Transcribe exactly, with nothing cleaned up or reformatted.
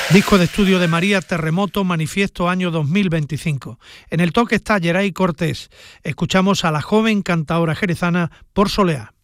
Disco de estudio de María Terremoto, Manifiesto año dos mil veinticinco. En el toque está Geray Cortés. Escuchamos a la joven cantadora jerezana Por Soleá.